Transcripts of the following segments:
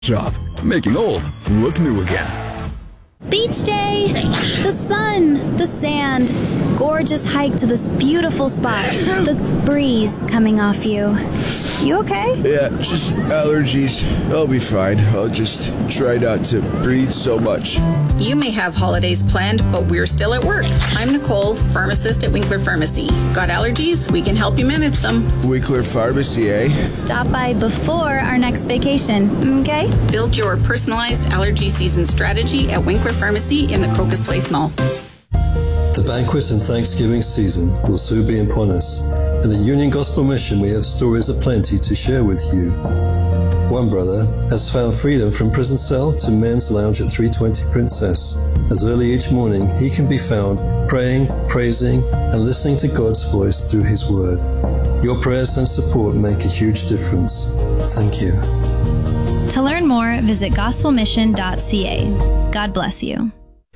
Shop, making old look new again. Beach day! The sun, the sand, gorgeous hike to this beautiful spot, the breeze coming off you. You okay? Yeah, just allergies. I'll be fine. I'll just try not to breathe so much. You may have holidays planned, but we're still at work. I'm Nicole, pharmacist at Winkler Pharmacy. Got allergies? We can help you manage them. Winkler Pharmacy, eh? Stop by before our next vacation, okay? Build your personalized allergy season strategy at Winkler Pharmacy in the Crocus Place Mall. The banquet and Thanksgiving season will soon be upon us. In the Union Gospel Mission, we have stories aplenty to share with you. One brother has found freedom from prison cell to men's lounge at 320 Princess. As early each morning, he can be found praying, praising, and listening to God's voice through His Word. Your prayers and support make a huge difference. Thank you. To learn more, visit gospelmission.ca. God bless you.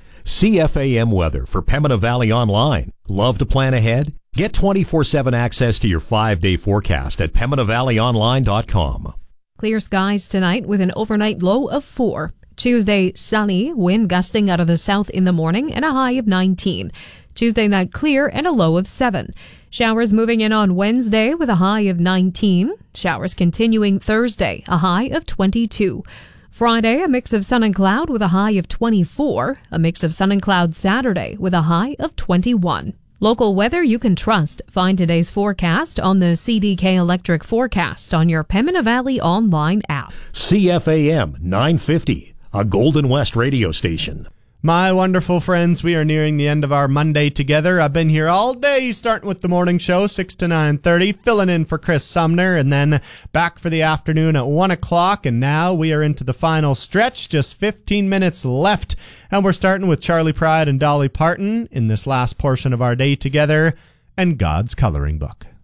CFAM weather for Pembina Valley Online. Love to plan ahead? Get 24/7 access to your 5-day forecast at PembinaValleyOnline.com. Clear skies tonight with an overnight low of 4. Tuesday, sunny, wind gusting out of the south in the morning and a high of 19. Tuesday night clear and a low of 7. Showers moving in on Wednesday with a high of 19. Showers continuing Thursday, a high of 22. Friday, a mix of sun and cloud with a high of 24. A mix of sun and cloud Saturday with a high of 21. Local weather you can trust. Find today's forecast on the CDK Electric Forecast on your Pembina Valley Online app. CFAM 950, a Golden West radio station. My wonderful friends, we are nearing the end of our Monday together. I've been here all day, starting with the morning show, 6 to 9:30, filling in for Chris Sumner, and then back for the afternoon at 1 o'clock. And now we are into the final stretch, just 15 minutes left. And we're starting with Charlie Pride and Dolly Parton in this last portion of our day together and God's Coloring Book.